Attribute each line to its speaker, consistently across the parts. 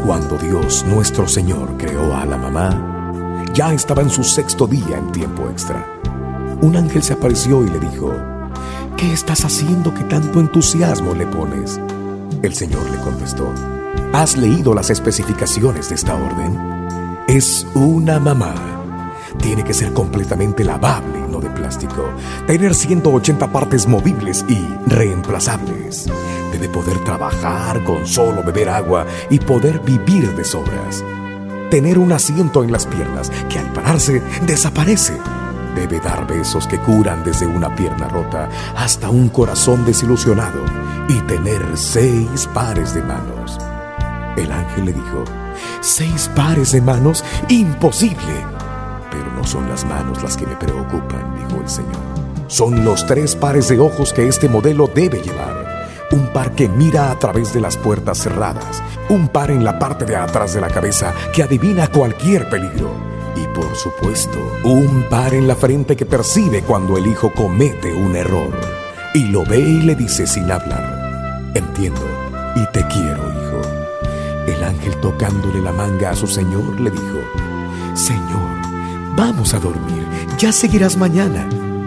Speaker 1: Cuando Dios, nuestro Señor, creó a la mamá, ya estaba en su 6º día en tiempo extra. Un ángel se apareció y le dijo: ¿qué estás haciendo que tanto entusiasmo le pones? El Señor le contestó: ¿has leído las especificaciones de esta orden? Es una mamá. Tiene que ser completamente lavable y no de plástico. Tener 180 partes movibles y reemplazables. Debe poder trabajar con solo beber agua y poder vivir de sobras. Tener un asiento en las piernas que al pararse desaparece. Debe dar besos que curan desde una pierna rota hasta un corazón desilusionado y tener 6 pares de manos. El ángel le dijo: 6 pares de manos, imposible. Pero no son las manos las que me preocupan, dijo el Señor. Son los 3 pares de ojos que este modelo debe llevar. Un par que mira a través de las puertas cerradas. Un par en la parte de atrás de la cabeza que adivina cualquier peligro. Y por supuesto, un par en la frente que percibe cuando el hijo comete un error. Y lo ve y le dice sin hablar: entiendo y te quiero, hijo. El ángel, tocándole la manga a su señor, le dijo: Señor, vamos a dormir, ya seguirás mañana.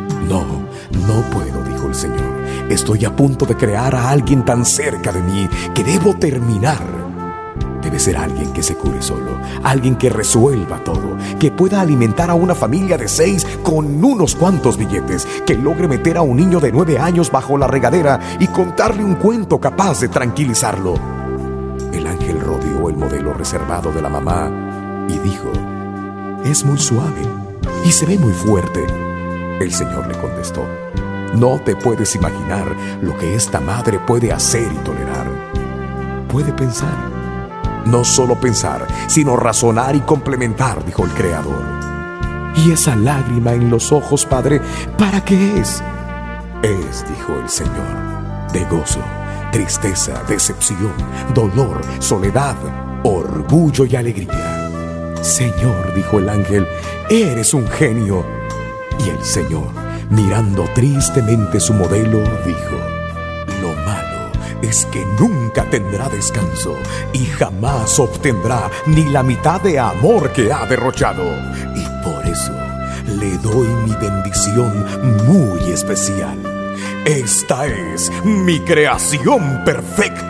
Speaker 1: No puedo, dijo el Señor. Estoy a punto de crear a alguien tan cerca de mí que debo terminar. Debe ser alguien que se cure solo, alguien que resuelva todo, que pueda alimentar a una familia de 6 con unos cuantos billetes, que logre meter a un niño de 9 años bajo la regadera y contarle un cuento capaz de tranquilizarlo. El ángel rodeó el modelo reservado de la mamá y dijo: es muy suave y se ve muy fuerte. El Señor le contestó: no te puedes imaginar lo que esta madre puede hacer y tolerar. Puede pensar. No solo pensar, sino razonar y complementar, dijo el Creador. ¿Y esa lágrima en los ojos, Padre, para qué es? Es, dijo el Señor, de gozo, tristeza, decepción, dolor, soledad, orgullo y alegría. Señor, dijo el ángel, eres un genio. Y el Señor, mirando tristemente su modelo, dijo: lo malo es que nunca tendrá descanso y jamás obtendrá ni la mitad de amor que ha derrochado. Y por eso le doy mi bendición muy especial. Esta es mi creación perfecta.